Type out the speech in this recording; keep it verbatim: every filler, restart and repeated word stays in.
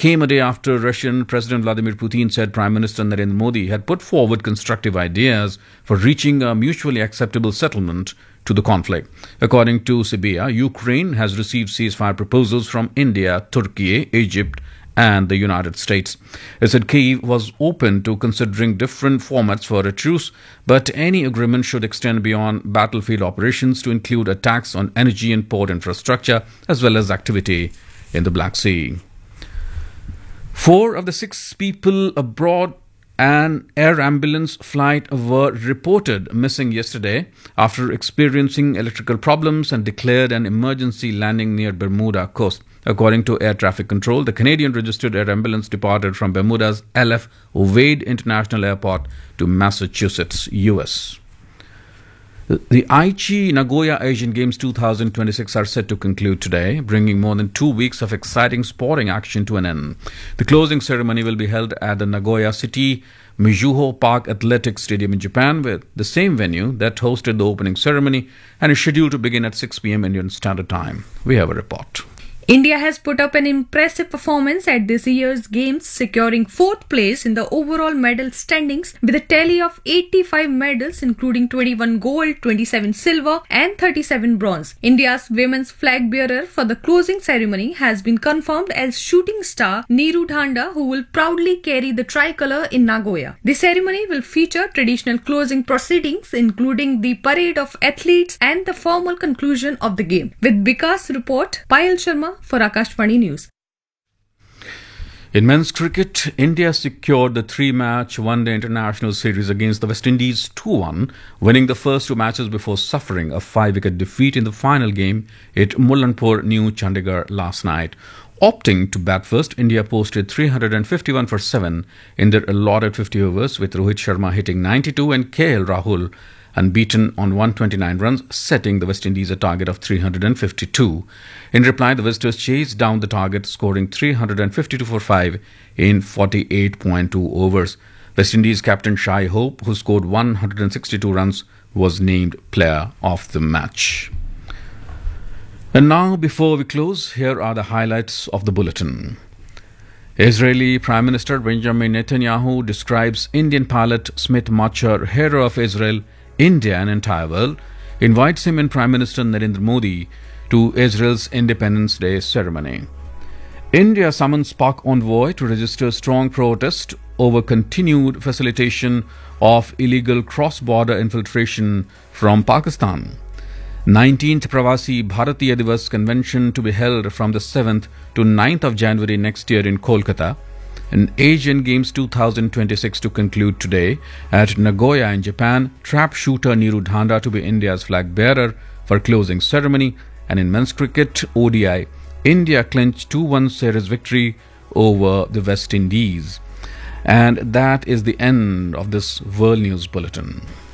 came a day after Russian President Vladimir Putin said Prime Minister Narendra Modi had put forward constructive ideas for reaching a mutually acceptable settlement to the conflict. According to C B I, Ukraine has received ceasefire proposals from India, Turkey, Egypt, and the United States. It said Kyiv was open to considering different formats for a truce, but any agreement should extend beyond battlefield operations to include attacks on energy and port infrastructure, as well as activity in the Black Sea. Four of the six people aboard an air ambulance flight were reported missing yesterday after experiencing electrical problems and declared an emergency landing near Bermuda coast. According to Air Traffic Control, the Canadian registered air ambulance departed from Bermuda's L F Wade International Airport to Massachusetts, U S. The Aichi Nagoya Asian Games two thousand twenty-six are set to conclude today, bringing more than two weeks of exciting sporting action to an end. The closing ceremony will be held at the Nagoya City Mizuho Park Athletics Stadium in Japan, with the same venue that hosted the opening ceremony, and is scheduled to begin at six p m Indian Standard Time. We have a report. India has put up an impressive performance at this year's Games, securing fourth place in the overall medal standings with a tally of eighty-five medals, including twenty-one gold, twenty-seven silver and thirty-seven bronze. India's women's flag bearer for the closing ceremony has been confirmed as shooting star Neeru Dhanda, who will proudly carry the tricolour in Nagoya. The ceremony will feature traditional closing proceedings, including the parade of athletes and the formal conclusion of the game. With Bikas report, Payal Sharma for Akashvani News. In men's cricket, India secured the three-match one-day international series against the West Indies two one, winning the first two matches before suffering a five-wicket defeat in the final game at Mullanpur, New Chandigarh last night. Opting to bat first, India posted three hundred fifty-one for seven in their allotted fifty overs, with Rohit Sharma hitting ninety-two and K L Rahul unbeaten on one hundred twenty-nine runs, setting the West Indies a target of three hundred fifty-two. In reply, the visitors chased down the target, scoring three hundred fifty-two for five in forty-eight point two overs. West Indies captain Shai Hope, who scored one hundred sixty-two runs, was named player of the match. And now, before we close, here are the highlights of the bulletin. Israeli Prime Minister Benjamin Netanyahu describes Indian pilot Smith Machar, hero of Israel, India and entire world, invites him and Prime Minister Narendra Modi to Israel's Independence Day ceremony. India summons Pak envoy to register strong protest over continued facilitation of illegal cross-border infiltration from Pakistan. nineteenth Pravasi Bharatiya Divas Convention to be held from the seventh to ninth of January next year in Kolkata. And Asian Games two thousand twenty-six to conclude today at Nagoya in Japan. Trap shooter Neeru Dhanda to be India's flag bearer for closing ceremony. And in men's cricket O D I, India clinched two one series victory over the West Indies. And that is the end of this World News Bulletin.